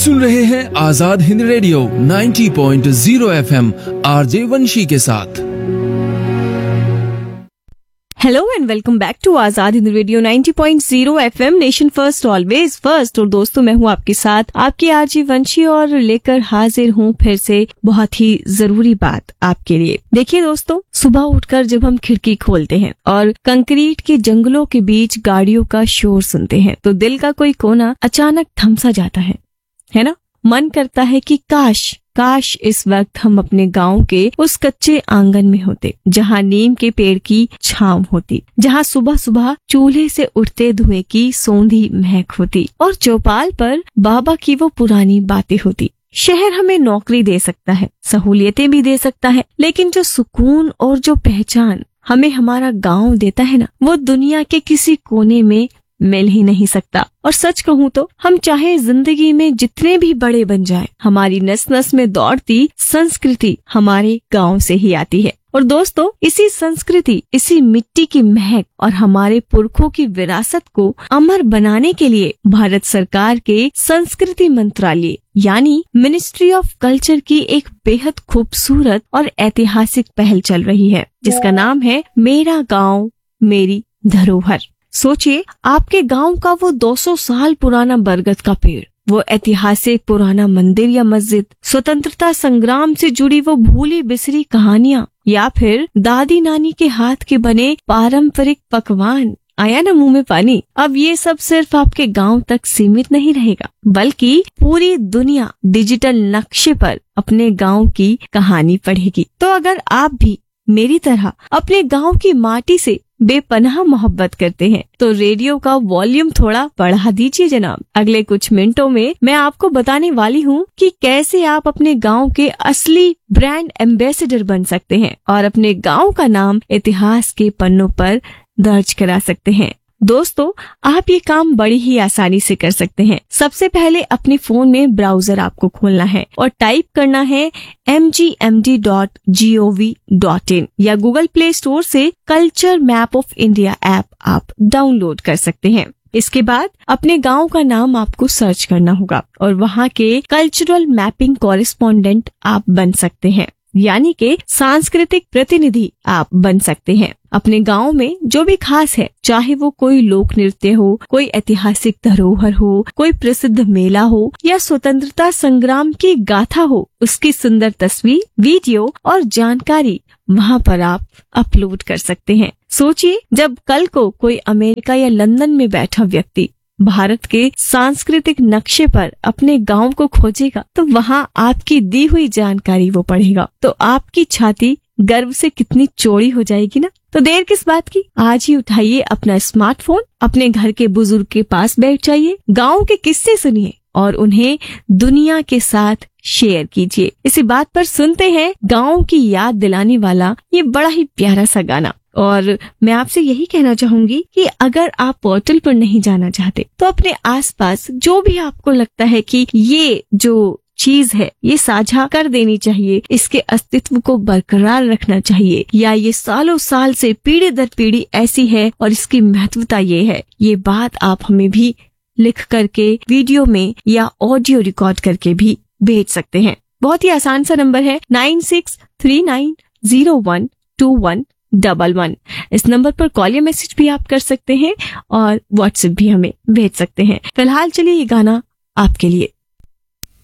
सुन रहे हैं Azad Hind radio 90.0 FM RJ वंशी के साथ। Hello and welcome back to Azad Hind radio 90.0 FM nation first always first. और दोस्तों, मैं हूँ आपके साथ आपकी आरजे वंशी और लेकर हाजिर हूँ फिर से बहुत ही जरूरी बात आपके लिए। देखिए दोस्तों, सुबह उठकर जब हम खिड़की खोलते हैं और कंक्रीट के जंगलों के बीच गाड़ियों का शोर सुनते हैं तो दिल का कोई कोना अचानक थम सा जाता है ना। मन करता है कि काश इस वक्त हम अपने गांव के उस कच्चे आंगन में होते जहां नीम के पेड़ की छांव होती, जहां सुबह सुबह चूल्हे से उठते धुएं की सौंधी महक होती और चौपाल पर बाबा की वो पुरानी बातें होती। शहर हमें नौकरी दे सकता है, सहूलियतें भी दे सकता है, लेकिन जो सुकून और जो पहचान हमें हमारा गांव देता है ना, वो दुनिया के किसी कोने में मिल ही नहीं सकता। और सच कहूँ तो हम चाहे जिंदगी में जितने भी बड़े बन जाएं, हमारी नस नस में दौड़ती संस्कृति हमारे गांव से ही आती है। और दोस्तों, इसी संस्कृति, इसी मिट्टी की महक और हमारे पुरखों की विरासत को अमर बनाने के लिए भारत सरकार के संस्कृति मंत्रालय यानी मिनिस्ट्री ऑफ कल्चर की एक बेहद खूबसूरत और ऐतिहासिक पहल चल रही है, जिसका नाम है मेरा गाँव मेरी धरोहर। सोचिए, आपके गांव का वो 200 साल पुराना बरगद का पेड़, वो ऐतिहासिक पुराना मंदिर या मस्जिद, स्वतंत्रता संग्राम से जुड़ी वो भूली बिसरी कहानियां, या फिर दादी नानी के हाथ के बने पारंपरिक पकवान। आया ना मुंह में पानी। अब ये सब सिर्फ आपके गांव तक सीमित नहीं रहेगा, बल्कि पूरी दुनिया डिजिटल नक्शे पर अपने गांव की कहानी पढ़ेगी। तो अगर आप भी मेरी तरह अपने गांव की माटी से बेपनाह मोहब्बत करते हैं तो रेडियो का वॉल्यूम थोड़ा बढ़ा दीजिए जनाब। अगले कुछ मिनटों में मैं आपको बताने वाली हूँ कि कैसे आप अपने गांव के असली ब्रांड एम्बेसडर बन सकते हैं और अपने गांव का नाम इतिहास के पन्नों पर दर्ज करा सकते हैं। दोस्तों, आप ये काम बड़ी ही आसानी से कर सकते हैं। सबसे पहले अपने फोन में ब्राउजर आपको खोलना है और टाइप करना है mgmd.gov.in या गूगल प्ले स्टोर से culture map of India app आप डाउनलोड कर सकते हैं। इसके बाद अपने गांव का नाम आपको सर्च करना होगा और वहाँ के कल्चरल मैपिंग कॉरेस्पॉन्डेंट आप बन सकते हैं, यानी कि सांस्कृतिक प्रतिनिधि आप बन सकते हैं। अपने गांव में जो भी खास है, चाहे वो कोई लोक नृत्य हो, कोई ऐतिहासिक धरोहर हो, कोई प्रसिद्ध मेला हो या स्वतंत्रता संग्राम की गाथा हो, उसकी सुंदर तस्वीर, वीडियो और जानकारी वहां पर आप अपलोड कर सकते हैं। सोचिए, जब कल को कोई अमेरिका या लंदन में बैठा व्यक्ति भारत के सांस्कृतिक नक्शे पर अपने गांव को खोजेगा तो वहां आपकी दी हुई जानकारी वो पढ़ेगा तो आपकी छाती गर्व से कितनी चौड़ी हो जाएगी ना। तो देर किस बात की, आज ही उठाइए अपना स्मार्टफोन, अपने घर के बुजुर्ग के पास बैठ जाइए, गांव के किस्से सुनिए और उन्हें दुनिया के साथ शेयर कीजिए। इसी बात पर सुनते हैं गांव की याद दिलाने वाला ये बड़ा ही प्यारा सा गाना। और मैं आपसे यही कहना चाहूंगी कि अगर आप पोर्टल पर नहीं जाना चाहते तो अपने आसपास जो भी आपको लगता है कि ये जो चीज है ये साझा कर देनी चाहिए, इसके अस्तित्व को बरकरार रखना चाहिए, या ये सालों साल से पीढ़ी दर पीढ़ी ऐसी है और इसकी महत्वता ये है, ये बात आप हमें भी लिख करके वीडियो में या ऑडियो रिकॉर्ड करके भी भेज सकते हैं। बहुत ही आसान सा नंबर है 9639012111। इस नंबर पर कॉल या मैसेज भी आप कर सकते हैं और व्हाट्सएप भी हमें भेज सकते हैं। फिलहाल चलिए ये गाना आपके लिए।